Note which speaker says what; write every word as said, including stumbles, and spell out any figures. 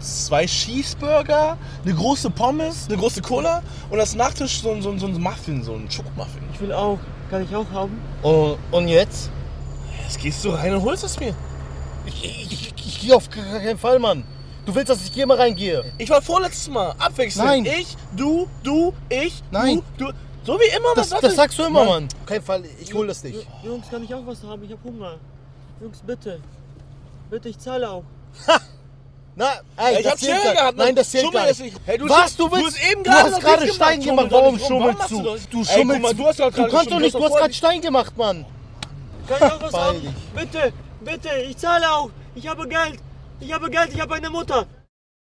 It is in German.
Speaker 1: zwei Cheeseburger, eine große Pommes, eine große Cola und als Nachtisch so, so, so ein Muffin, so ein Schokomuffin.
Speaker 2: Ich will auch. Kann ich auch haben?
Speaker 3: Und, und jetzt?
Speaker 1: Jetzt gehst du rein und holst es mir.
Speaker 3: Ich, ich, ich, ich gehe auf keinen Fall, Mann. Du willst, dass ich hier mal reingehe?
Speaker 1: Ich war vorletztes Mal. Abwechselnd.
Speaker 3: Nein.
Speaker 1: Ich, du, du, ich,
Speaker 3: Nein.
Speaker 1: du, du. So wie immer.
Speaker 3: Das,
Speaker 1: was
Speaker 3: das sagst du immer,
Speaker 1: Mann.
Speaker 3: Mann. Auf keinen Fall, ich hol das nicht.
Speaker 2: Jungs, kann ich auch was haben? Ich hab Hunger. Jungs, bitte. Bitte, ich zahle auch.
Speaker 3: Na, ey,
Speaker 1: Ich
Speaker 3: das
Speaker 1: hab
Speaker 3: zählt
Speaker 1: Schere
Speaker 3: gar-
Speaker 1: gehabt. Mann.
Speaker 3: Nein, das zählt
Speaker 1: Schummel
Speaker 3: gar
Speaker 1: ist
Speaker 3: nicht.
Speaker 1: nicht. Hey, du
Speaker 3: Was, du
Speaker 1: du
Speaker 3: willst?
Speaker 1: hast eben
Speaker 3: Du
Speaker 1: gerade
Speaker 3: hast
Speaker 1: noch
Speaker 3: gerade
Speaker 1: nicht
Speaker 3: Stein
Speaker 1: gemacht.
Speaker 3: gemacht,
Speaker 1: Schummel
Speaker 3: warum
Speaker 1: doch nicht rum. Warum
Speaker 3: schummelst
Speaker 1: machst
Speaker 3: du?
Speaker 1: das?
Speaker 3: Du
Speaker 1: Ey,
Speaker 3: schummelst.
Speaker 1: guck mal, du hast doch
Speaker 3: Du
Speaker 1: gerade
Speaker 3: kannst doch
Speaker 1: geschummelt.
Speaker 3: nicht,
Speaker 1: Du
Speaker 3: du
Speaker 1: hast
Speaker 3: hast
Speaker 1: doch
Speaker 3: gerade Stein gemacht, Mann.
Speaker 2: Kann ich auch was
Speaker 3: Beeil
Speaker 2: haben?
Speaker 3: dich.
Speaker 2: Bitte, bitte, ich zahle auch. Ich habe Geld. Ich habe Geld, ich habe eine Mutter.